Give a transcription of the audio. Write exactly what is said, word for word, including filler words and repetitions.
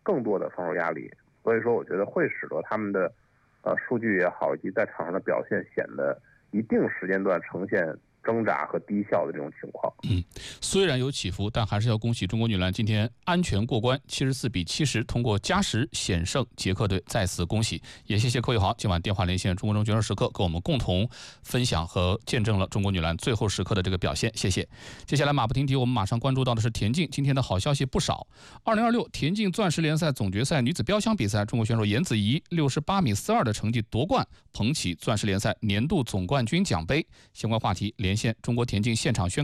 更多的防守压力。所以说，我觉得会使得他们的呃数据也好，以及在场上的表现显得一定时间段呈现挣扎和低效的这种情况。 嗯，虽然有起伏，但还是要恭喜中国女篮今天安全过关，七十四比七十通过加时险胜捷克队，再次恭喜。也谢谢柯宇豪今晚电话连线中国中决胜时刻，跟我们共同分享和见证了中国女篮最后时刻的这个表现，谢谢。接下来马不停蹄，我们马上关注到的是田径，今天的好消息不少。二零二六田径钻石联赛总决赛女子标枪比赛，中国选手严子怡六十八米四二的成绩夺冠，捧起钻石联赛年度总冠军奖杯。相关话题连线中国田径现场宣